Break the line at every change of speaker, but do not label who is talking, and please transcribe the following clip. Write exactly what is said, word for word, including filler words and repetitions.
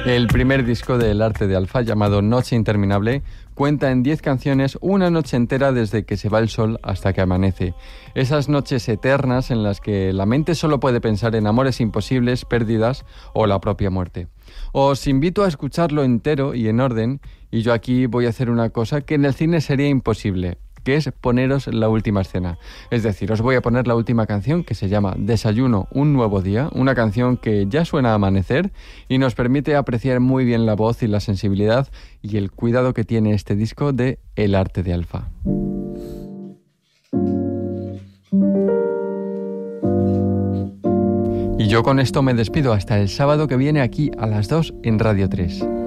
El primer disco del Arte de Alfa, llamado Noche Interminable, cuenta en diez canciones una noche entera desde que se va el sol hasta que amanece. Esas noches eternas en las que la mente solo puede pensar en amores imposibles, pérdidas o la propia muerte. Os invito a escucharlo entero y en orden, y yo aquí voy a hacer una cosa que en el cine sería imposible, que es poneros la última escena. Es decir, os voy a poner la última canción, que se llama Desayuno, un nuevo día, una canción que ya suena a amanecer y nos permite apreciar muy bien la voz y la sensibilidad y el cuidado que tiene este disco de El Arte de Alfa. Y yo con esto me despido hasta el sábado que viene aquí a las dos en Radio tres.